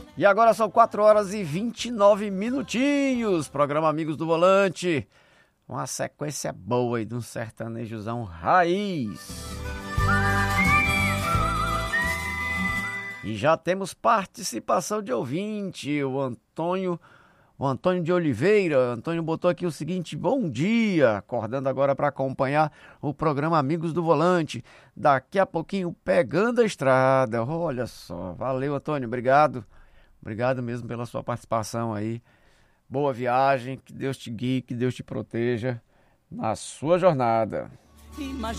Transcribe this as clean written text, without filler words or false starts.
E agora são 4 horas e 29 minutinhos. Programa Amigos do Volante. Uma sequência boa aí de um sertanejozão raiz. E já temos participação de ouvinte. O Antônio de Oliveira. O Antônio botou aqui o seguinte: bom dia, acordando agora para acompanhar o programa Amigos do Volante. Daqui a pouquinho pegando a estrada. Olha só, valeu, Antônio, obrigado. Obrigado mesmo pela sua participação aí. Boa viagem, que Deus te guie, que Deus te proteja na sua jornada.